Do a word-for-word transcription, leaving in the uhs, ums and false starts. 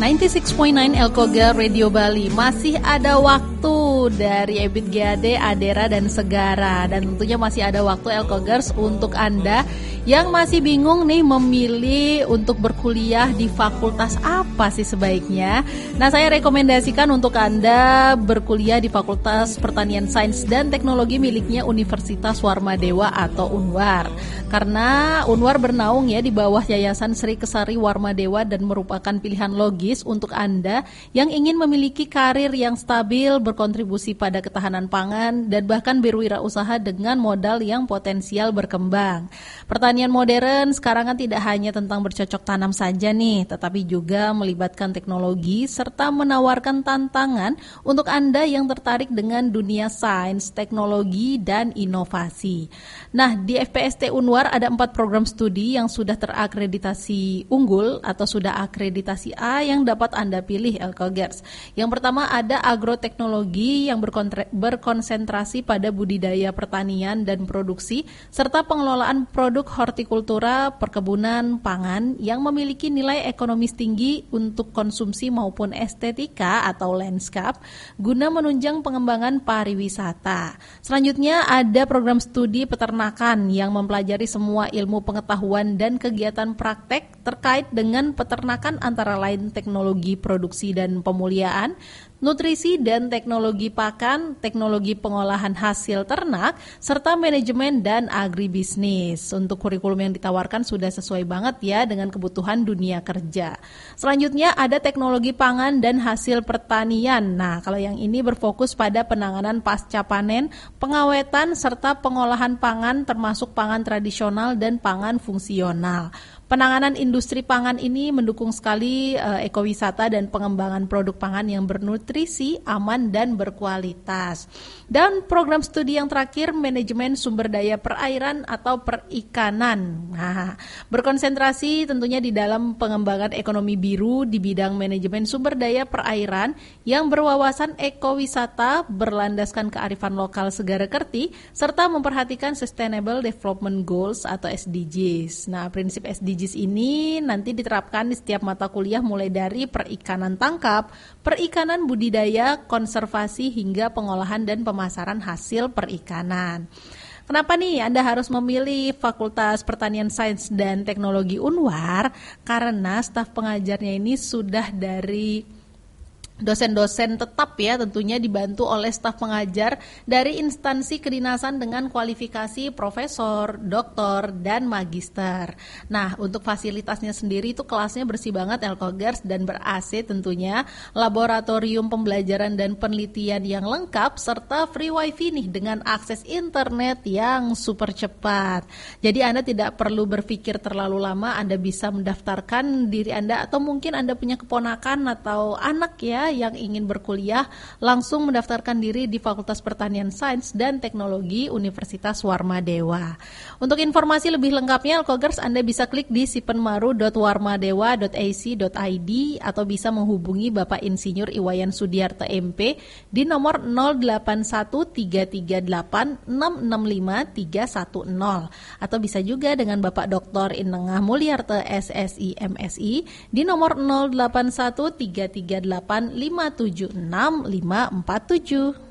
sembilan puluh enam koma sembilan Elkogar Radio Bali. Masih ada waktu dari Ebit G A D, Adera dan Segara. Dan tentunya masih ada waktu Elkogers untuk Anda yang masih bingung nih memilih untuk berkuliah di fakultas apa sih sebaiknya. Nah, saya rekomendasikan untuk Anda berkuliah di Fakultas Pertanian Sains dan Teknologi miliknya Universitas Warmadewa atau Unwar. Karena Unwar bernaung ya di bawah Yayasan Sri Kesari Warmadewa dan merupakan pilihan logis untuk Anda yang ingin memiliki karir yang stabil, berkontribusi pada ketahanan pangan, dan bahkan berwirausaha dengan modal yang potensial berkembang. Pertanian modern sekarang kan tidak hanya tentang bercocok tanam saja nih, tetapi juga melibatkan teknologi serta menawarkan tantangan untuk Anda yang tertarik dengan dunia sains, teknologi, dan inovasi. Nah, di F P S T Unwar ada empat program studi yang sudah terakreditasi unggul atau sudah akreditasi A yang dapat Anda pilih, Elkogers. Yang pertama ada agroteknologi yang berkontre- berkonsentrasi pada budidaya pertanian dan produksi serta pengelolaan produk hortikultura, perkebunan, pangan yang memiliki nilai ekonomis tinggi untuk konsumsi maupun estetika atau landscape guna menunjang pengembangan pariwisata. Selanjutnya ada program studi peternakan yang mempelajari semua ilmu pengetahuan dan kegiatan praktek terkait dengan peternakan antara lain teknologi produksi dan pemuliaan, nutrisi dan teknologi pakan, teknologi pengolahan hasil ternak, serta manajemen dan agribisnis. Untuk kurikulum yang ditawarkan sudah sesuai banget ya dengan kebutuhan dunia kerja. Selanjutnya ada teknologi pangan dan hasil pertanian. Nah, kalau yang ini berfokus pada penanganan pasca panen, pengawetan, serta pengolahan pangan termasuk pangan tradisional dan pangan fungsional. Penanganan industri pangan ini mendukung sekali uh, ekowisata dan pengembangan produk pangan yang bernutrisi, aman, dan berkualitas. Dan program studi yang terakhir, manajemen sumber daya perairan atau perikanan. Nah, berkonsentrasi tentunya di dalam pengembangan ekonomi biru di bidang manajemen sumber daya perairan yang berwawasan ekowisata, berlandaskan kearifan lokal segara kerti, serta memperhatikan Sustainable Development Goals atau S D Gs. Nah, prinsip S D Gs ini nanti diterapkan di setiap mata kuliah mulai dari perikanan tangkap, perikanan budidaya, konservasi hingga pengolahan dan pemasaran hasil perikanan. Kenapa nih Anda harus memilih Fakultas Pertanian Sains dan Teknologi Unwar? Karena staf pengajarnya ini sudah dari dosen-dosen tetap ya, tentunya dibantu oleh staf pengajar dari instansi kedinasan dengan kualifikasi profesor, doktor, dan magister. Nah, untuk fasilitasnya sendiri itu kelasnya bersih banget Elkogers dan ber-A C tentunya, laboratorium pembelajaran dan penelitian yang lengkap, serta free wifi nih dengan akses internet yang super cepat. Jadi Anda tidak perlu berpikir terlalu lama, Anda bisa mendaftarkan diri Anda atau mungkin Anda punya keponakan atau anak ya yang ingin berkuliah, langsung mendaftarkan diri di Fakultas Pertanian Sains dan Teknologi Universitas Warmadewa. Untuk informasi lebih lengkapnya Elkogers, Anda bisa klik di sipenmaru dot warmadewa dot a c dot i d atau bisa menghubungi Bapak Insinyur Iwayan Sudiarto M P di nomor nol delapan satu tiga tiga delapan enam enam lima tiga satu nol atau bisa juga dengan Bapak Doktor Inengah Mulyarto S S I M Si di nomor nol delapan satu tiga tiga delapan lima tujuh enam lima empat tujuh.